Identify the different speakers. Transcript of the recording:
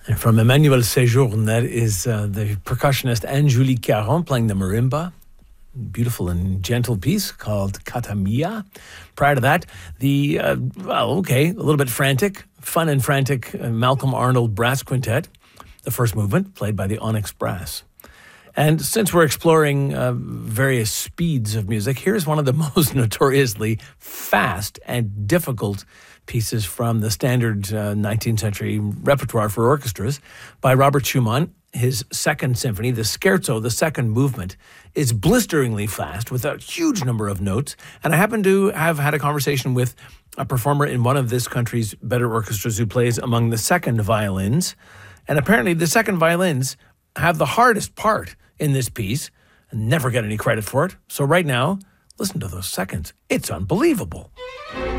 Speaker 1: From Emmanuel Sejourne, that is the percussionist Anne-Julie Caron playing the marimba. Beautiful and gentle piece called Katamia. Prior to that, a little bit frantic, fun and frantic Malcolm Arnold Brass Quintet. The first movement played by the Onyx Brass. And since we're exploring various speeds of music, here's one of the most notoriously fast and difficult pieces from the standard 19th century repertoire for orchestras by Robert Schumann. His second symphony, the Scherzo, the second movement, is blisteringly fast with a huge number of notes. And I happen to have had a conversation with a performer in one of this country's better orchestras who plays among the second violins. And apparently the second violins have the hardest part in this piece and never get any credit for it. So right now, listen to those seconds. It's unbelievable.